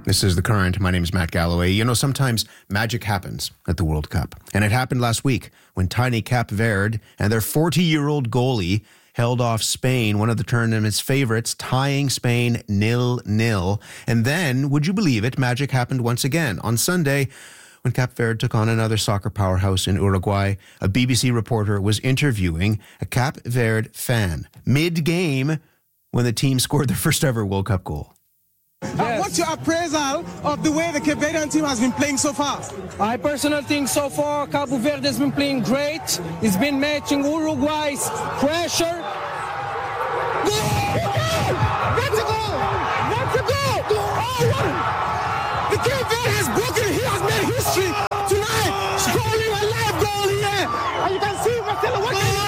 This is The Current. My name is Matt Galloway. You know, sometimes magic happens at the World Cup. And it happened last week when tiny Cape Verde and their 40-year-old goalie held off Spain, one of the tournament's favorites, tying Spain 0-0. And then, would you believe it, magic happened once again. On Sunday, when Cape Verde took on another soccer powerhouse in Uruguay, a BBC reporter was interviewing a Cape Verde fan mid-game when the team scored their first ever World Cup goal. Yes. What's your appraisal of the way the Cape Verdean team has been playing so far? I personally think so far Cape Verde has been playing great. It's been matching Uruguay's pressure. Goal! That's a goal! That's a goal! Oh, the Cape Verde has broken. He has made history tonight, scoring a live goal here. And you can see Marcelo.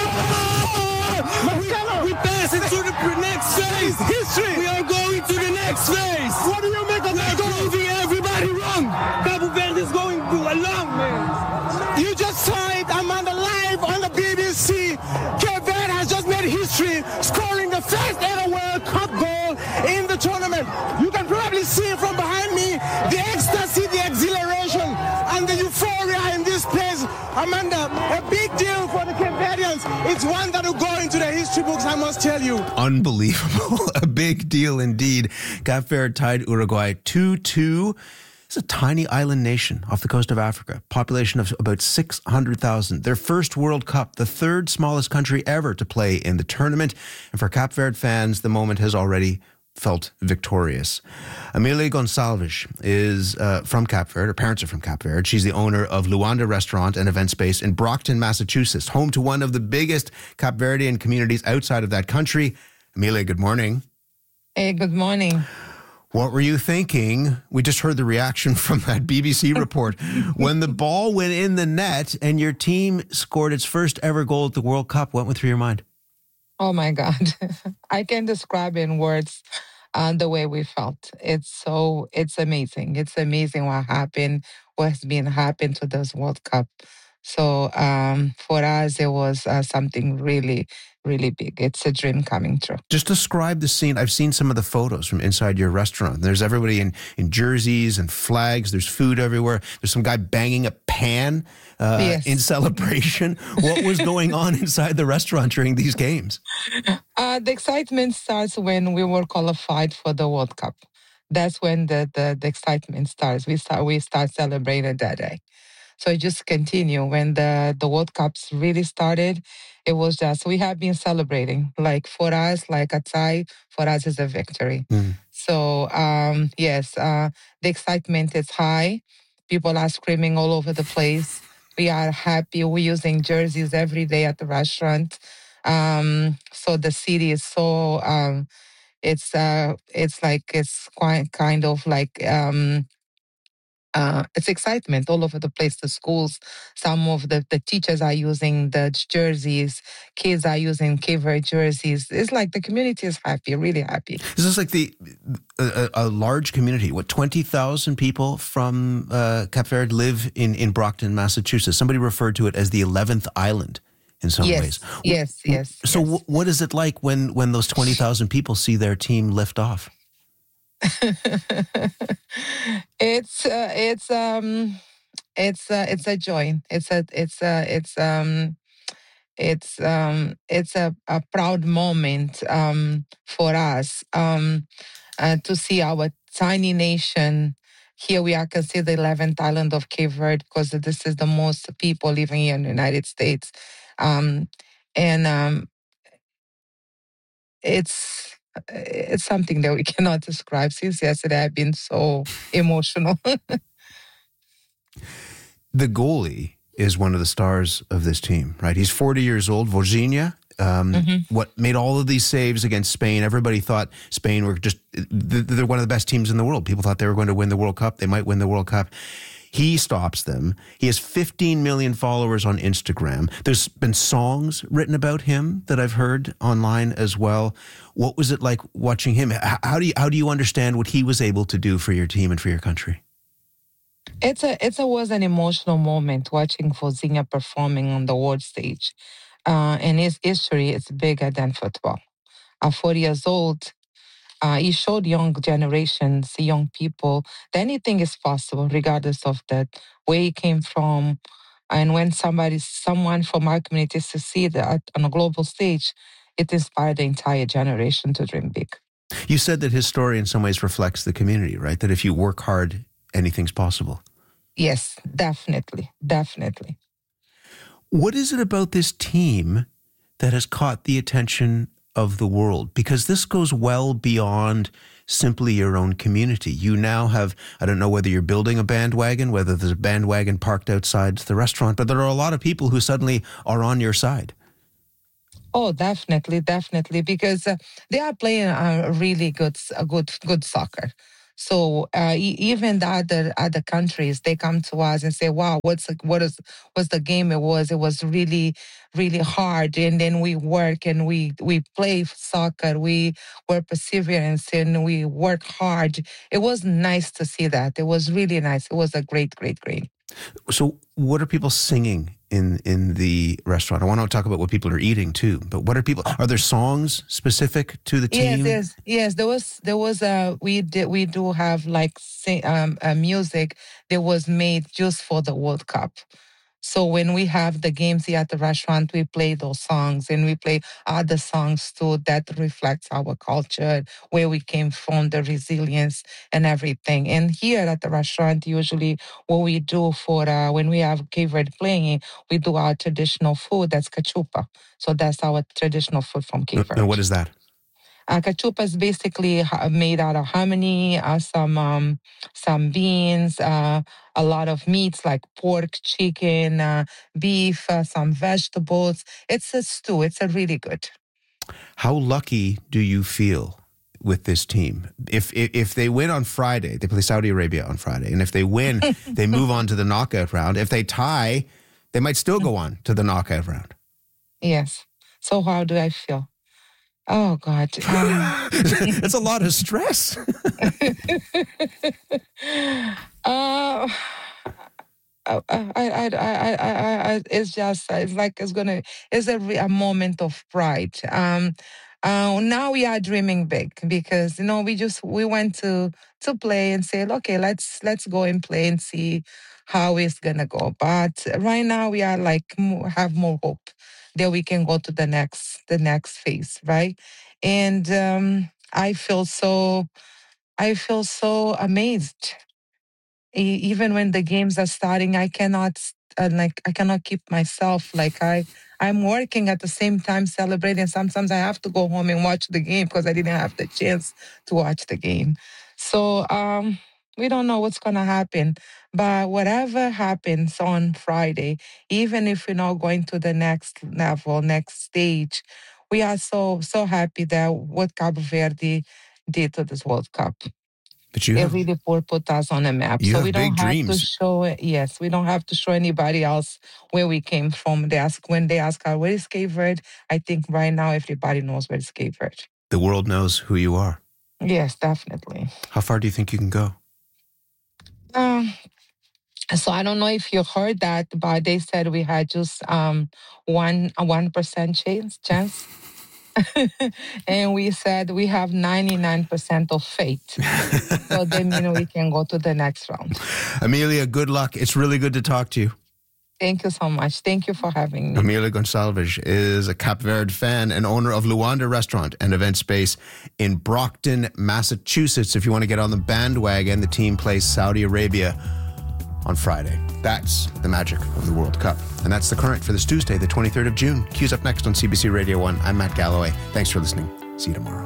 Marcelo, we pass it to the next phase. History. We are going to the next phase. What do you make of that goal? Proving everybody wrong. Cape Verde is going along, man. You just saw it, Amanda, live on the BBC. Cape Verde has just made history, scoring the first ever World Cup goal in the tournament. You can probably see from behind me the ecstasy, the exhilaration, and the euphoria in this place. Amanda, a big deal for the Cape Verdeans. It's one that will go into the history books, I must tell you. Unbelievable. A big deal indeed. Cape Verde tied Uruguay 2-2. It's a tiny island nation off the coast of Africa, population of about 600,000. Their first World Cup, the third smallest country ever to play in the tournament. And for Cape Verde fans, the moment has already felt victorious. Amelia Gonçalves is from Cape Verde. Her parents are from Cape Verde. She's the owner of Luanda Restaurant and Event Space in Brockton, Massachusetts, home to one of the biggest Cape Verdean communities outside of that country. Amelia, good morning. Hey, good morning. What were you thinking? We just heard the reaction from that BBC report. When the ball went in the net and your team scored its first ever goal at the World Cup, what went through your mind? Oh, my God. I can describe in words the way we felt. It's amazing. It's amazing what happened, what's been happening to this World Cup. So for us, it was something really, really big. It's a dream coming true. Just describe the scene. I've seen some of the photos from inside your restaurant. There's everybody in jerseys and flags. There's food everywhere. There's some guy banging a pan Yes. in celebration. What was going on inside the restaurant during these games? The excitement starts when we were qualified for the World Cup. That's when the excitement starts. We start celebrating that day. So it just continue. When the World Cups really started, it was just, we have been celebrating. Like for us, like a tie, for us is a victory. So yes, the excitement is high. People are screaming all over the place. We are happy. We're using jerseys every day at the restaurant. So the city is so, it's quite kind of like, it's excitement all over the place. The schools, some of the teachers are using the jerseys, kids are using Cape Verde jerseys. It's like the community is happy, really happy. Is this like a large community? What, 20,000 people from Cape Verde live in Brockton, Massachusetts? Somebody referred to it as the 11th island in some ways. Yes. So what is it like when those 20,000 people see their team lift off? It's a joy. It's a proud moment for us to see our tiny nation. Here we are considered the 11th island of Cape Verde because this is the most people living here in the United States, it's something that we cannot describe. Since yesterday, I've been so emotional. The goalie is one of the stars of this team, right? He's 40 years old, Vorzinha. What made all of these saves against Spain? Everybody thought Spain were they're one of the best teams in the world. People thought they were going to win the World Cup. They might win the World Cup. He stops them. He has 15 million followers on Instagram. There's been songs written about him that I've heard online as well. What was it like watching him? How do you understand what he was able to do for your team and for your country? It was an emotional moment watching Vorzinha performing on the world stage. And his history is bigger than football. At 40 years old, He showed young generations, young people, that anything is possible, regardless of that where you came from. And when someone from our community succeed on a global stage, it inspired the entire generation to dream big. You said that his story in some ways reflects the community, right? That if you work hard, anything's possible. Yes, definitely. Definitely. What is it about this team that has caught the attention of the world? Because this goes well beyond simply your own community. You now have, I don't know whether you're building a bandwagon, whether there's a bandwagon parked outside the restaurant, but there are a lot of people who suddenly are on your side. Oh, definitely, definitely, because they are playing really good soccer. So even the other countries, they come to us and say, "Wow, what's the game? It was really really hard." And then we work and we play soccer. We were perseverance and we work hard. It was nice to see that. It was really nice. It was a great. So what are people singing in the restaurant? I want to talk about what people are eating too, but what are there songs specific to the team? Yes. There was we do have like music that was made just for the World Cup. So when we have the games here at the restaurant, we play those songs and we play other songs too that reflects our culture, where we came from, the resilience and everything. And here at the restaurant, usually what we do for when we have Cape Verde playing, we do our traditional food. That's cachupa. So that's our traditional food from Cape Verde. And what is that? Cachupa is basically made out of honey, some beans, a lot of meats like pork, chicken, beef, some vegetables. It's a stew. It's a really good. How lucky do you feel with this team? If they win on Friday, they play Saudi Arabia on Friday, and if they win, they move on to the knockout round. If they tie, they might still go on to the knockout round. Yes. So how do I feel? Oh, God. It's a lot of stress. It's a moment of pride. Now we are dreaming big because, we went to play and say, okay, let's go and play and see how it's going to go. But right now we are have more hope that we can go to the next phase, right? And I feel so amazed. Even when the games are starting, I cannot keep myself. I'm working at the same time celebrating. Sometimes I have to go home and watch the game because I didn't have the chance to watch the game. So we don't know what's going to happen. But whatever happens on Friday, even if we're not going to the next level, next stage, we are so happy that what Cabo Verde did to this World Cup. But they really put us on a map. So we don't have to show it. Yes, we don't have to show anybody else where we came from. When they ask where is Cape Verde, I think right now everybody knows where is Cape Verde. The world knows who you are. Yes, definitely. How far do you think you can go? So I don't know if you heard that, but they said we had just 1% chance. And we said we have 99% of faith. So that means we can go to the next round. Amelia, good luck. It's really good to talk to you. Thank you so much. Thank you for having me. Amelia Gonçalves is a Cape Verde fan and owner of Luanda Restaurant and Event Space in Brockton, Massachusetts. If you want to get on the bandwagon, the team plays Saudi Arabia on Friday. That's the magic of the World Cup. And that's The Current for this Tuesday, the 23rd of June. Cue's up next on CBC Radio 1. I'm Matt Galloway. Thanks for listening. See you tomorrow.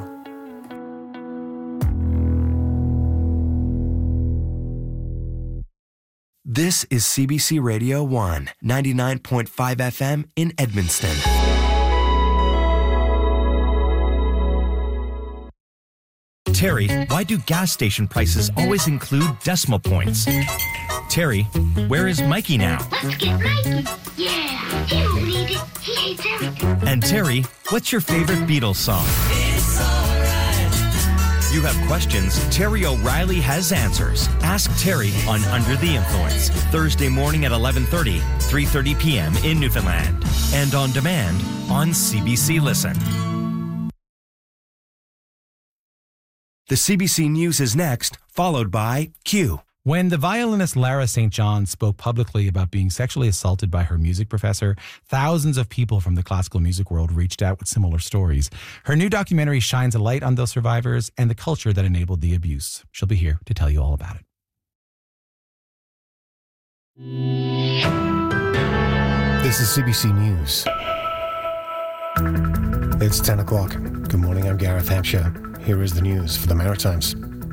This is CBC Radio 1, 99.5 FM in Edmundston. Terry, why do gas station prices always include decimal points? Terry, where is Mikey now? Let's get Mikey. Yeah, he won't need it. He hates everything. And Terry, what's your favorite Beatles song? It's alright. You have questions, Terry O'Reilly has answers. Ask Terry on Under the Influence, Thursday morning at 11:30, 3:30 p.m. in Newfoundland. And on demand on CBC Listen. The CBC News is next, followed by Q. When the violinist Lara St. John spoke publicly about being sexually assaulted by her music professor, thousands of people from the classical music world reached out with similar stories. Her new documentary shines a light on those survivors and the culture that enabled the abuse. She'll be here to tell you all about it. This is CBC News. It's 10 o'clock. Good morning, I'm Gareth Hampshire. Here is the news for the Maritimes.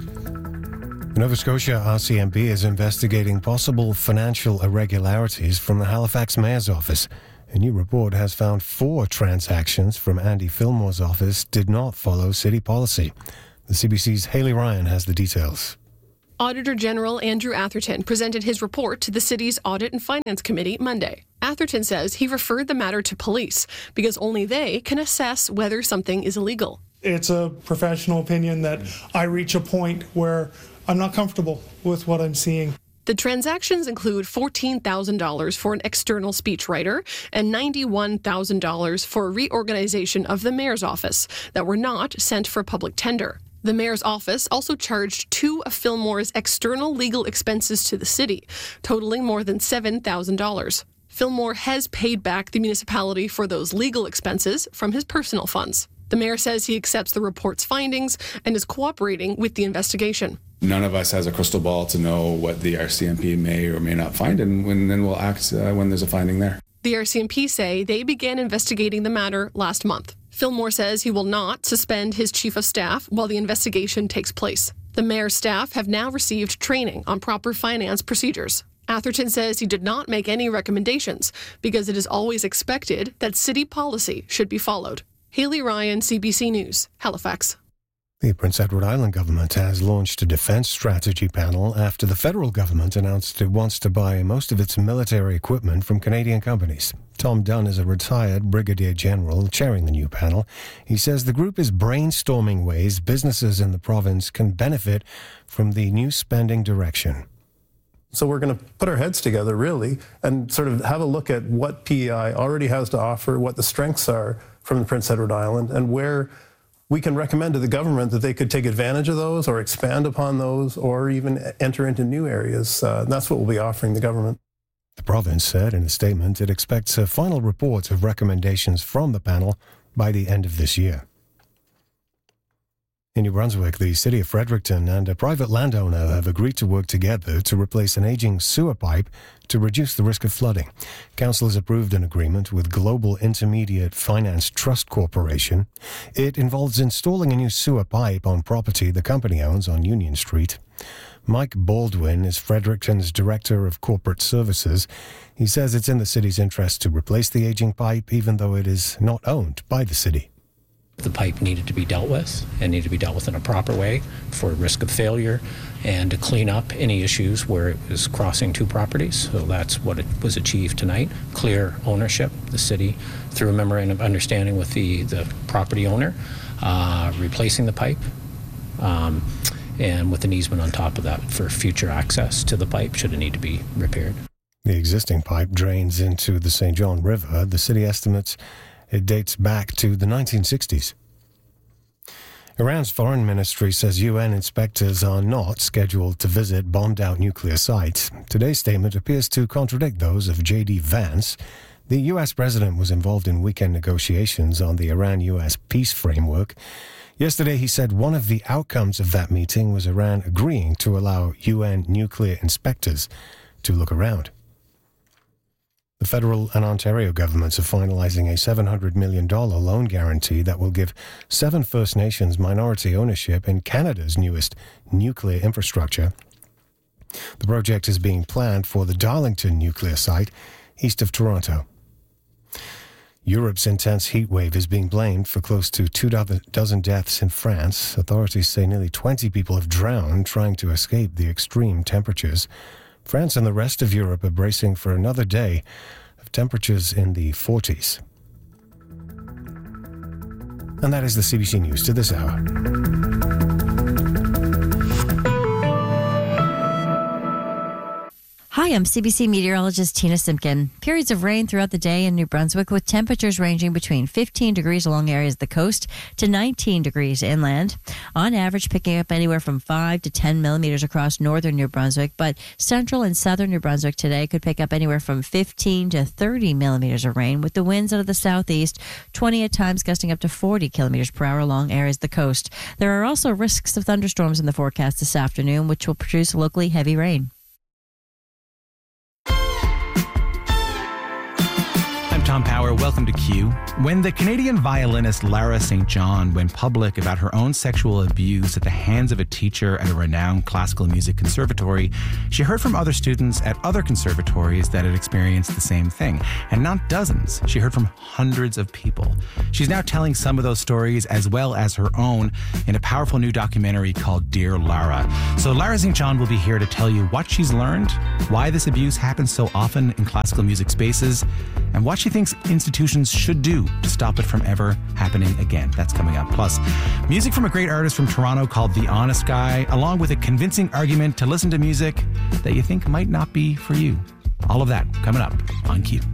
Nova Scotia RCMP is investigating possible financial irregularities from the Halifax Mayor's office. A new report has found 4 transactions from Andy Fillmore's office did not follow city policy. The CBC's Hayley Ryan has the details. Auditor General Andrew Atherton presented his report to the city's Audit and Finance Committee Monday. Atherton says he referred the matter to police because only they can assess whether something is illegal. It's a professional opinion that I reach a point where I'm not comfortable with what I'm seeing. The transactions include $14,000 for an external speechwriter and $91,000 for a reorganization of the mayor's office that were not sent for public tender. The mayor's office also charged 2 of Fillmore's external legal expenses to the city, totaling more than $7,000. Fillmore has paid back the municipality for those legal expenses from his personal funds. The mayor says he accepts the report's findings and is cooperating with the investigation. None of us has a crystal ball to know what the RCMP may or may not find, and then we'll act when there's a finding there. The RCMP say they began investigating the matter last month. Fillmore says he will not suspend his chief of staff while the investigation takes place. The mayor's staff have now received training on proper finance procedures. Atherton says he did not make any recommendations because it is always expected that city policy should be followed. Hayley Ryan, CBC News, Halifax. The Prince Edward Island government has launched a defense strategy panel after the federal government announced it wants to buy most of its military equipment from Canadian companies. Tom Dunn is a retired brigadier general chairing the new panel. He says the group is brainstorming ways businesses in the province can benefit from the new spending direction. So we're going to put our heads together, really, and sort of have a look at what PEI already has to offer, what the strengths are from the Prince Edward Island, and where we can recommend to the government that they could take advantage of those or expand upon those or even enter into new areas. That's what we'll be offering the government. The province said in a statement it expects a final report of recommendations from the panel by the end of this year. In New Brunswick, the city of Fredericton and a private landowner have agreed to work together to replace an aging sewer pipe to reduce the risk of flooding. Council has approved an agreement with Global Intermediate Finance Trust Corporation. It involves installing a new sewer pipe on property the company owns on Union Street. Mike Baldwin is Fredericton's Director of Corporate Services. He says it's in the city's interest to replace the aging pipe, even though it is not owned by the city. The pipe needed to be dealt with and needed to be dealt with in a proper way for risk of failure and to clean up any issues where it was crossing 2 properties. So that's what it was achieved tonight. Clear ownership, the city, through a memorandum of understanding with the property owner, replacing the pipe, and with an easement on top of that for future access to the pipe should it need to be repaired. The existing pipe drains into the St. John River. The city estimates it dates back to the 1960s. Iran's foreign ministry says UN inspectors are not scheduled to visit bombed-out nuclear sites. Today's statement appears to contradict those of J.D. Vance. The U.S. president was involved in weekend negotiations on the Iran-U.S. peace framework. Yesterday, he said one of the outcomes of that meeting was Iran agreeing to allow UN nuclear inspectors to look around. The federal and Ontario governments are finalizing a $700 million loan guarantee that will give 7 First Nations minority ownership in Canada's newest nuclear infrastructure. The project is being planned for the Darlington nuclear site east of Toronto. Europe's intense heat wave is being blamed for close to 24 deaths in France. Authorities say nearly 20 people have drowned trying to escape the extreme temperatures. France and the rest of Europe are bracing for another day of temperatures in the 40s. And that is the CBC News to this hour. Hi, I'm CBC meteorologist Tina Simpkin. Periods of rain throughout the day in New Brunswick with temperatures ranging between 15 degrees along areas of the coast to 19 degrees inland. On average, picking up anywhere from 5 to 10 millimeters across northern New Brunswick, but central and southern New Brunswick today could pick up anywhere from 15 to 30 millimeters of rain with the winds out of the southeast, 20 at times gusting up to 40 kilometers per hour along areas of the coast. There are also risks of thunderstorms in the forecast this afternoon, which will produce locally heavy rain. Tom Power, welcome to Q. When the Canadian violinist Lara St. John went public about her own sexual abuse at the hands of a teacher at a renowned classical music conservatory, she heard from other students at other conservatories that had experienced the same thing. And not dozens. She heard from hundreds of people. She's now telling some of those stories as well as her own in a powerful new documentary called Dear Lara. So Lara St. John will be here to tell you what she's learned, why this abuse happens so often in classical music spaces, and what she thinks institutions should do to stop it from ever happening again. That's coming up. Plus, music from a great artist from Toronto called The Honest Guy, along with a convincing argument to listen to music that you think might not be for you. All of that coming up on Q.